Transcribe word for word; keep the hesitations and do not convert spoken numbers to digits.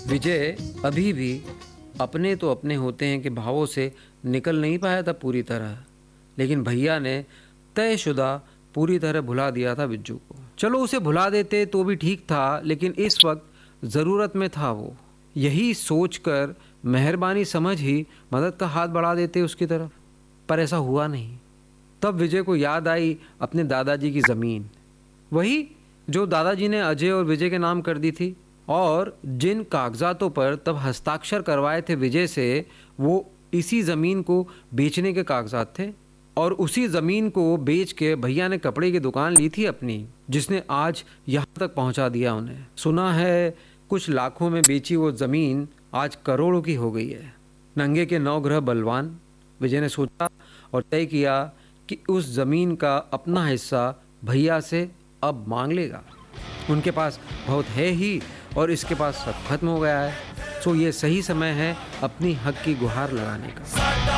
विजय अभी भी अपने तो अपने होते हैं कि भावों से निकल नहीं पाया था पूरी तरह, लेकिन भैया ने तयशुदा पूरी तरह भुला दिया था बिज्जू को। चलो उसे भुला देते तो भी ठीक था, लेकिन इस वक्त ज़रूरत में था वो। यही सोचकर मेहरबानी समझ ही मदद का हाथ बढ़ा देते उसकी तरफ, पर ऐसा हुआ नहीं। तब विजय को याद आई अपने दादाजी की ज़मीन, वही जो दादाजी ने अजय और विजय के नाम कर दी थी, और जिन कागजातों पर तब हस्ताक्षर करवाए थे विजय से, वो इसी ज़मीन को बेचने के कागजात थे। और उसी ज़मीन को बेच के भैया ने कपड़े की दुकान ली थी अपनी, जिसने आज यहाँ तक पहुँचा दिया उन्हें। सुना है कुछ लाखों में बेची वो ज़मीन आज करोड़ों की हो गई है। नंगे के नौ ग्रह बलवान, विजय ने सोचा और तय किया कि उस ज़मीन का अपना हिस्सा भैया से अब मांग लेगा। उनके पास बहुत है ही, और इसके पास सब खत्म हो गया है, सो ये सही समय है अपनी हक की गुहार लगाने का।